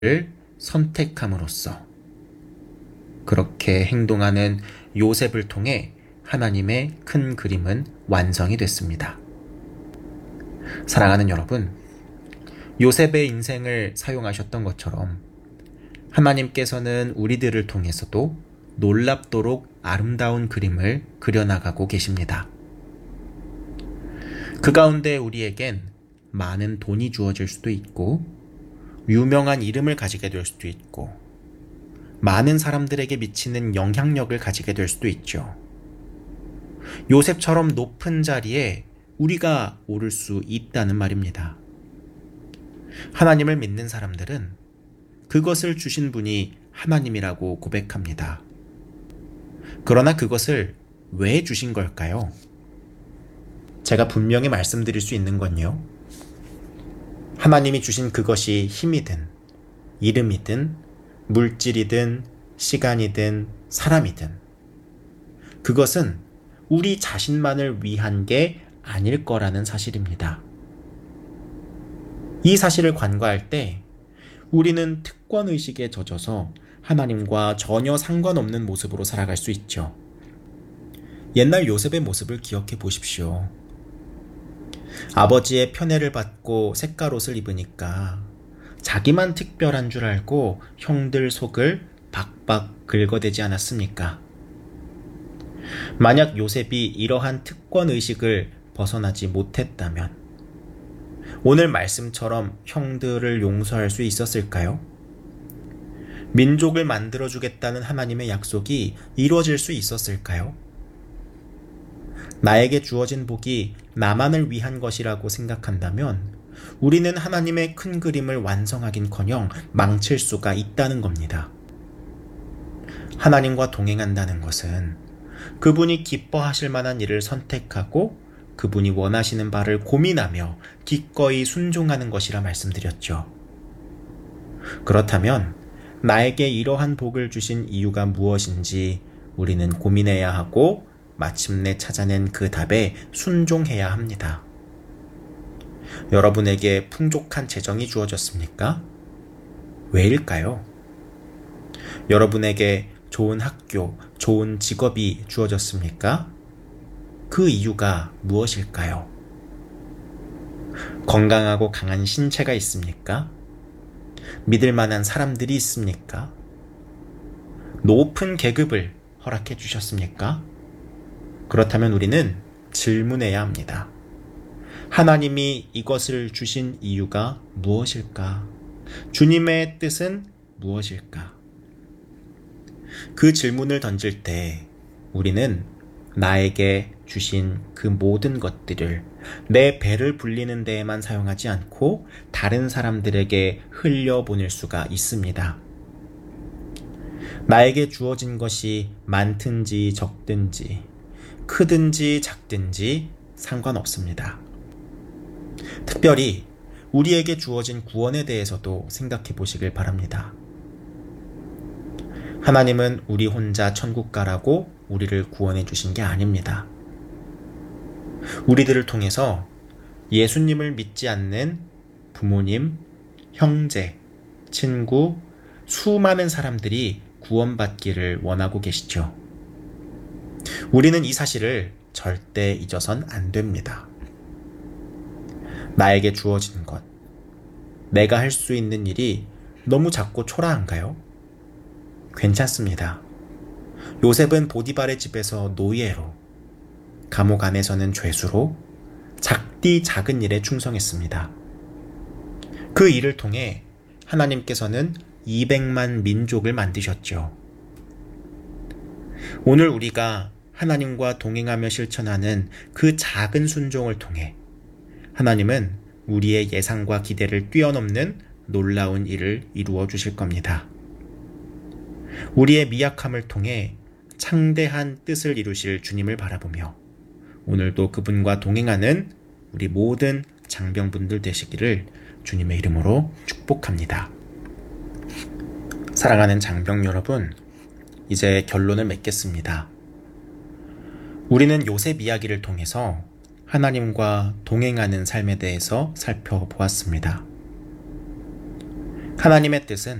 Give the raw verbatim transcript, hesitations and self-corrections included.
선택함으로써 그렇게 행동하는 요셉을 통해 하나님의 큰 그림은 완성이 됐습니다. 사랑하는 여러분, 요셉의 인생을 사용하셨던 것처럼 하나님께서는 우리들을 통해서도 놀랍도록 아름다운 그림을 그려나가고 계십니다. 그 가운데 우리에겐 많은 돈이 주어질 수도 있고, 유명한 이름을 가지게 될 수도 있고, 많은 사람들에게 미치는 영향력을 가지게 될 수도 있죠. 요셉처럼 높은 자리에 우리가 오를 수 있다는 말입니다. 하나님을 믿는 사람들은 그것을 주신 분이 하나님이라고 고백합니다. 그러나 그것을 왜 주신 걸까요? 제가 분명히 말씀드릴 수 있는 건요, 하나님이 주신 그것이 힘이든 이름이든 물질이든 시간이든 사람이든 그것은 우리 자신만을 위한 게 아닐 거라는 사실입니다. 이 사실을 간과할 때 우리는 특권의식에 젖어서 하나님과 전혀 상관없는 모습으로 살아갈 수 있죠. 옛날 요셉의 모습을 기억해 보십시오. 아버지의 편애를 받고 색깔옷을 입으니까 자기만 특별한 줄 알고 형들 속을 박박 긁어대지 않았습니까? 만약 요셉이 이러한 특권의식을 벗어나지 못했다면 오늘 말씀처럼 형들을 용서할 수 있었을까요? 민족을 만들어주겠다는 하나님의 약속이 이루어질 수 있었을까요? 나에게 주어진 복이 나만을 위한 것이라고 생각한다면 우리는 하나님의 큰 그림을 완성하긴커녕 망칠 수가 있다는 겁니다. 하나님과 동행한다는 것은 그분이 기뻐하실 만한 일을 선택하고 그분이 원하시는 바를 고민하며 기꺼이 순종하는 것이라 말씀드렸죠. 그렇다면 나에게 이러한 복을 주신 이유가 무엇인지 우리는 고민해야 하고 마침내 찾아낸 그 답에 순종해야 합니다. 여러분에게 풍족한 재정이 주어졌습니까? 왜일까요? 여러분에게 좋은 학교, 좋은 직업이 주어졌습니까? 그 이유가 무엇일까요? 건강하고 강한 신체가 있습니까? 믿을 만한 사람들이 있습니까? 높은 계급을 허락해 주셨습니까? 그렇다면 우리는 질문해야 합니다. 하나님이 이것을 주신 이유가 무엇일까? 주님의 뜻은 무엇일까? 그 질문을 던질 때 우리는 나에게 주신 그 모든 것들을 내 배를 불리는 데에만 사용하지 않고 다른 사람들에게 흘려보낼 수가 있습니다. 나에게 주어진 것이 많든지 적든지 크든지 작든지 상관없습니다. 특별히 우리에게 주어진 구원에 대해서도 생각해 보시길 바랍니다. 하나님은 우리 혼자 천국 가라고 우리를 구원해 주신 게 아닙니다. 우리들을 통해서 예수님을 믿지 않는 부모님, 형제, 친구, 수많은 사람들이 구원받기를 원하고 계시죠. 우리는 이 사실을 절대 잊어선 안 됩니다. 나에게 주어진 것, 내가 할 수 있는 일이 너무 작고 초라한가요? 괜찮습니다. 요셉은 보디발의 집에서 노예로, 감옥 안에서는 죄수로 작디 작은 일에 충성했습니다. 그 일을 통해 하나님께서는 이백만 민족을 만드셨죠. 오늘 우리가 하나님과 동행하며 실천하는 그 작은 순종을 통해 하나님은 우리의 예상과 기대를 뛰어넘는 놀라운 일을 이루어 주실 겁니다. 우리의 미약함을 통해 창대한 뜻을 이루실 주님을 바라보며 오늘도 그분과 동행하는 우리 모든 장병분들 되시기를 주님의 이름으로 축복합니다. 사랑하는 장병 여러분, 이제 결론을 맺겠습니다. 우리는 요셉 이야기를 통해서 하나님과 동행하는 삶에 대해서 살펴보았습니다. 하나님의 뜻은